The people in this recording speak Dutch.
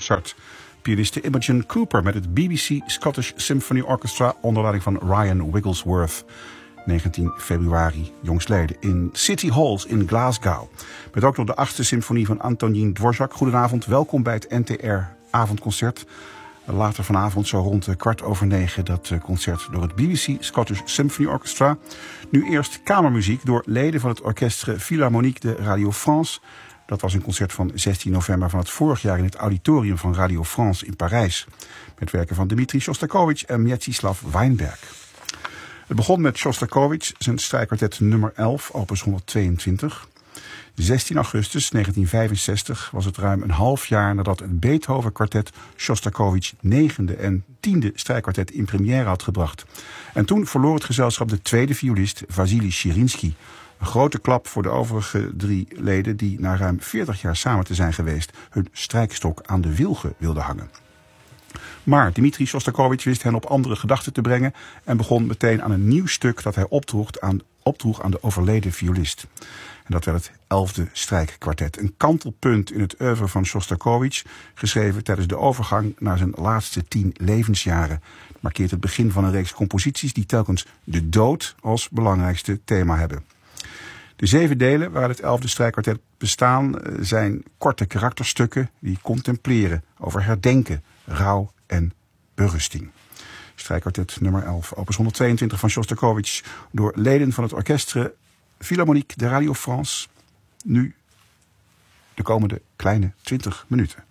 Mozart. Pianiste Imogen Cooper met het BBC Scottish Symphony Orchestra onder leiding van Ryan Wigglesworth. 19 februari, jongstleden, in City Halls in Glasgow. Met ook nog de 8e symfonie van Antonín Dvořák. Goedenavond, welkom bij het NTR-avondconcert. Later vanavond, zo rond 9:15, dat concert door het BBC Scottish Symphony Orchestra. Nu eerst kamermuziek door leden van het Orchestre Philharmonique de Radio France. Dat was een concert van 16 november van het vorig jaar in het auditorium van Radio France in Parijs. Met werken van Dmitri Shostakovich en Mstislav Weinberg. Het begon met Shostakovich, zijn strijkkwartet nummer 11, opus 122. 16 augustus 1965 was het ruim een half jaar nadat het Beethoven-kwartet Shostakovich 9e en 10e strijkkwartet in première had gebracht. En toen verloor het gezelschap de tweede violist Vassili Chirinsky. Een grote klap voor de overige 3 leden die na ruim 40 jaar samen te zijn geweest hun strijkstok aan de wilgen wilden hangen. Maar Dmitri Shostakovich wist hen op andere gedachten te brengen en begon meteen aan een nieuw stuk dat hij opdroeg aan de overleden violist. En dat werd het 11e strijkkwartet. Een kantelpunt in het oeuvre van Shostakovich, geschreven tijdens de overgang naar zijn laatste 10 levensjaren. Het markeert het begin van een reeks composities die telkens de dood als belangrijkste thema hebben. De 7 delen waaruit het 11e strijkkwartet bestaan zijn korte karakterstukken die contempleren over herdenken, rouw en berusting. Strijkkwartet nummer 11, opus 122 van Shostakovich door leden van het Orchestre Philharmonique de Radio France. Nu de komende kleine 20 minuten.